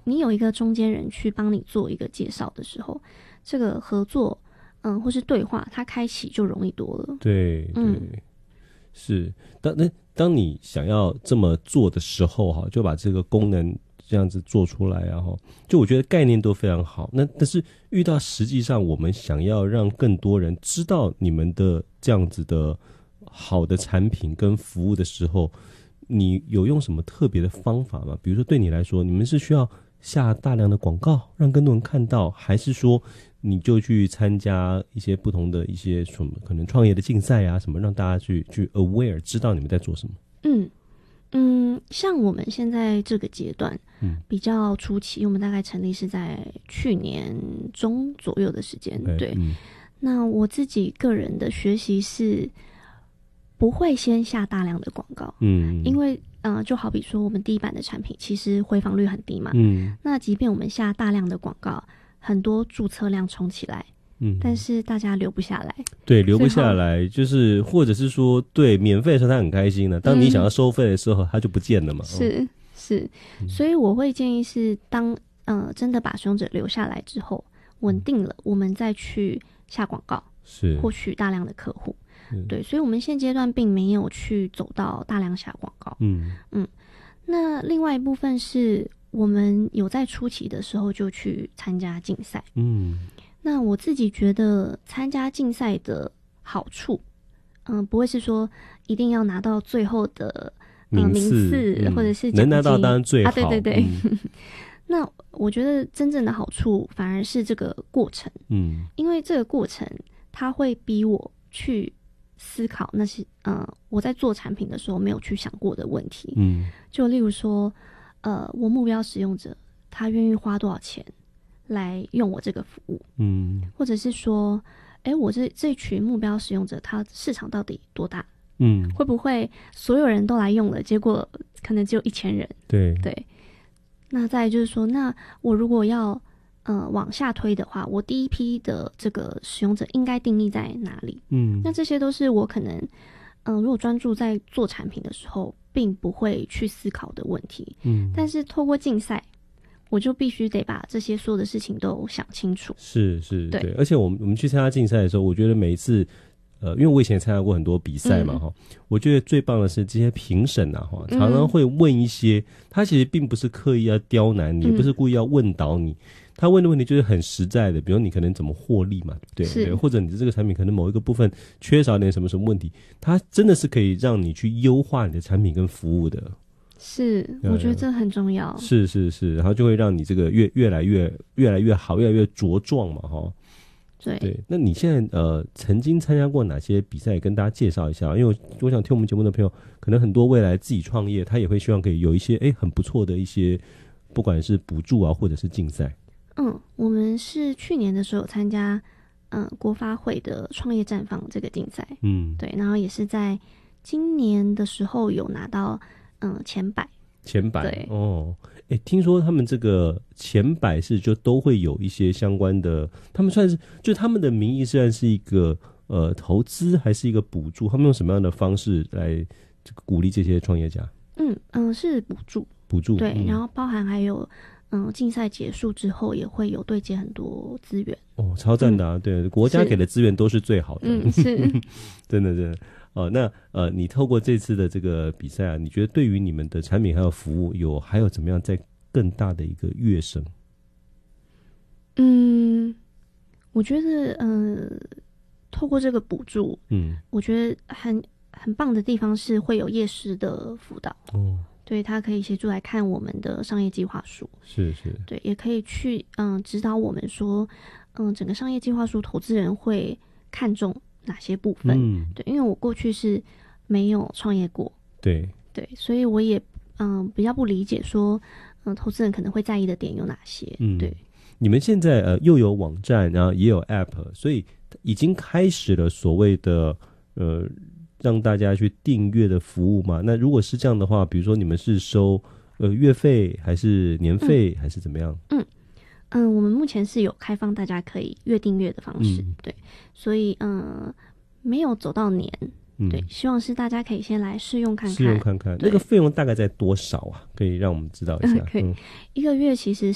你有一个中间人去帮你做一个介绍的时候，这个合作或是对话它开启就容易多了。 对对，是。当你想要这么做的时候就把这个功能这样子做出来就我觉得概念都非常好。但是遇到实际上我们想要让更多人知道你们的这样子的好的产品跟服务的时候，你有用什么特别的方法吗？比如说对你来说，你们是需要下大量的广告让更多人看到，还是说你就去参加一些不同的一些什么可能创业的竞赛啊什么，让大家去 aware 知道你们在做什么？ 像我们现在这个阶段比较初期，我们大概成立是在去年中左右的时间。对，那我自己个人的学习是不会先下大量的广告，因为就好比说我们第一版的产品其实回访率很低嘛，那即便我们下大量的广告，很多注册量冲起来，但是大家留不下来。对， 留不下来，就是或者是说，对，免费的时候他很开心的，当你想要收费的时候，他就不见了嘛。 是，所以我会建议是当真的把使用者留下来之后，稳定了，我们再去下广告，是获取大量的客户。对，所以我们现阶段并没有去走到大量下广告。那另外一部分是我们有在初期的时候就去参加竞赛。那我自己觉得参加竞赛的好处，不会是说一定要拿到最后的名次或者是奖金， 能拿到当然最好。 对。那我觉得真正的好处反而是这个过程。因为这个过程它会逼我去思考那些我在做产品的时候没有去想过的问题。就例如说我目标使用者他愿意花多少钱来用我这个服务，或者是说我这群目标使用者他市场到底多大，会不会所有人都来用了，结果可能只有1000人。对，那再来就是说，那我如果要往下推的话，我第一批的这个使用者应该定义在哪里？那这些都是我可能如果专注在做产品的时候并不会去思考的问题。但是透过竞赛，我就必须得把这些所有的事情都想清楚。是， 对。而且我们去参加竞赛的时候，我觉得每一次因为我以前也参加过很多比赛嘛我觉得最棒的是这些评审常常会问一些他其实并不是刻意要刁难你，也不是故意要问倒你，他问的问题就是很实在的，比如你可能怎么获利嘛，对，或者你的这个产品可能某一个部分缺少点什么问题，他真的是可以让你去优化你的产品跟服务的。 是，我觉得这很重要。 是，然后就会让你这个越来越好，越来越茁壮嘛对。那你现在曾经参加过哪些比赛，跟大家介绍一下？因为我想听我们节目的朋友，可能很多未来自己创业，他也会希望可以有一些很不错的一些，不管是补助啊，或者是竞赛。 我们是去年的时候有参加国发会的创业绽放这个竞赛。对，然后也是在今年的时候有拿到前百。 对听说他们这个前100是就都会有一些相关的，他们算是就他们的名义虽然是一个投资还是一个补助，他们用什么样的方式来这个鼓励这些创业家？ 是补助对，然后包含还有竞赛结束之后也会有对接很多资源。 超赞的对，国家给的资源都是最好的。 是真的那你透过这次的这个比赛你觉得对于你们的产品还有服务还有怎么样在更大的一个跃升？ 我觉得透过这个补助我觉得很棒的地方是会有业师的辅导。对，他可以协助来看我们的商业计划书。是对，也可以去指导我们说整个商业计划书投资人会看重哪些部分。对，因为我过去是没有创业过。对，所以我也比较不理解说投资人可能会在意的点有哪些。对， 你们现在又有网站，然后也有 App， 所以已经开始了所谓的让大家去订阅的服务吗？那如果是这样的话，比如说你们是收月费还是年费还是怎么样？ 我们目前是有开放大家可以月订阅的方式。对，所以没有走到年。对，希望是大家可以先来试用看看。 那个费用大概在多少啊？可以让我们知道一下。 可以，1个月其实